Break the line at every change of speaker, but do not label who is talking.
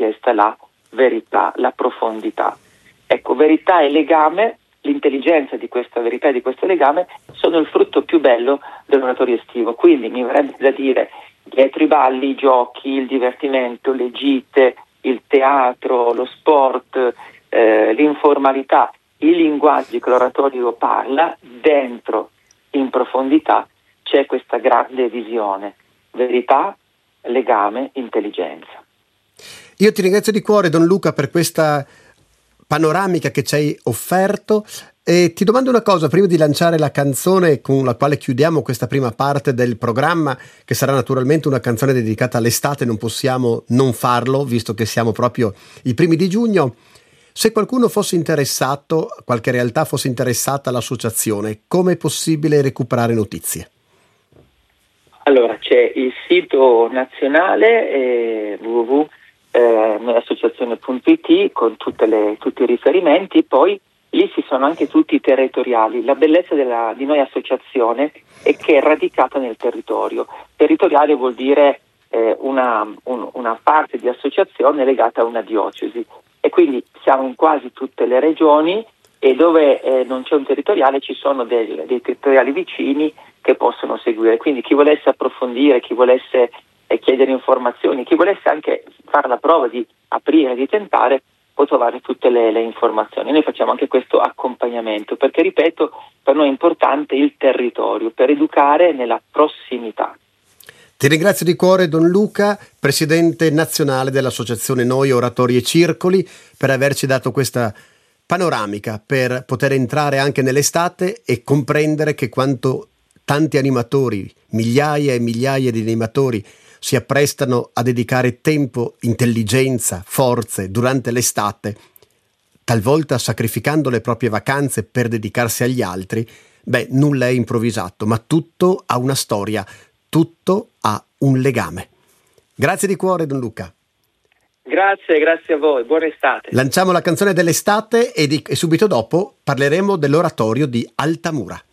richiesta la verità, la profondità. Ecco, verità e legame, l'intelligenza di questa verità e di questo legame sono il frutto più bello dell'oratorio estivo. Quindi mi verrebbe da dire, dietro i balli, i giochi, il divertimento, le gite, il teatro, lo sport, l'informalità, i linguaggi che l'oratorio parla, dentro, in profondità, c'è questa grande visione: verità, legame, intelligenza.
Io ti ringrazio di cuore, Don Luca, per questa panoramica che ci hai offerto, e ti domando una cosa prima di lanciare la canzone con la quale chiudiamo questa prima parte del programma, che sarà naturalmente una canzone dedicata all'estate. Non possiamo non farlo, visto che siamo proprio i primi di giugno. Se qualcuno fosse interessato, qualche realtà fosse interessata all'associazione, come è possibile recuperare notizie?
Allora, c'è il sito nazionale www.associazione.it con tutti i riferimenti, e poi lì ci sono anche tutti i territoriali. La bellezza di noi associazione è che è radicata nel territorio. Territoriale vuol dire una parte di associazione legata a una diocesi, e quindi siamo in quasi tutte le regioni, e dove non c'è un territoriale ci sono dei territoriali vicini che possono seguire. Quindi chi volesse approfondire, chi volesse chiedere informazioni, chi volesse anche fare la prova di aprire, di tentare, può trovare tutte le informazioni. Noi facciamo anche questo accompagnamento, perché, ripeto, per noi è importante il territorio, per educare nella prossimità.
Ti ringrazio di cuore, Don Luca, presidente nazionale dell'associazione Noi Oratori e Circoli, per averci dato questa panoramica, per poter entrare anche nell'estate e comprendere che quanto tanti animatori, migliaia e migliaia di animatori, si apprestano a dedicare tempo, intelligenza, forze durante l'estate, talvolta sacrificando le proprie vacanze per dedicarsi agli altri. Nulla è improvvisato, ma tutto ha una storia, tutto ha un legame. Grazie di cuore, Don Luca.
Grazie a voi, buona estate.
Lanciamo la canzone dell'estate e subito dopo parleremo dell'oratorio di Altamura.